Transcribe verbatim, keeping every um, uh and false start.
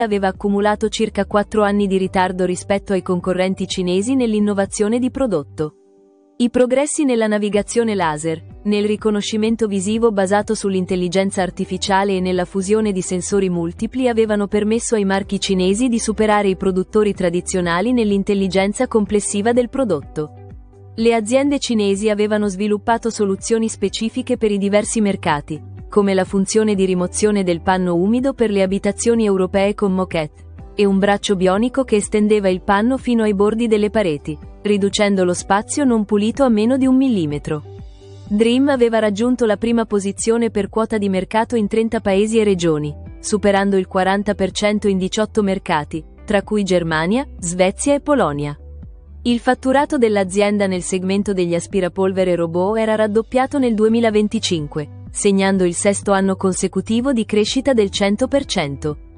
aveva accumulato circa quattro anni di ritardo rispetto ai concorrenti cinesi nell'innovazione di prodotto. I progressi nella navigazione laser, nel riconoscimento visivo basato sull'intelligenza artificiale e nella fusione di sensori multipli avevano permesso ai marchi cinesi di superare i produttori tradizionali nell'intelligenza complessiva del prodotto. Le aziende cinesi avevano sviluppato soluzioni specifiche per i diversi mercati, come la funzione di rimozione del panno umido per le abitazioni europee con moquette, e un braccio bionico che estendeva il panno fino ai bordi delle pareti, riducendo lo spazio non pulito a meno di un millimetro. Dream aveva raggiunto la prima posizione per quota di mercato in trenta paesi e regioni, superando il quaranta per cento in diciotto mercati, tra cui Germania, Svezia e Polonia. Il fatturato dell'azienda nel segmento degli aspirapolvere robot era raddoppiato nel duemilaventicinque, segnando il sesto anno consecutivo di crescita del cento per cento.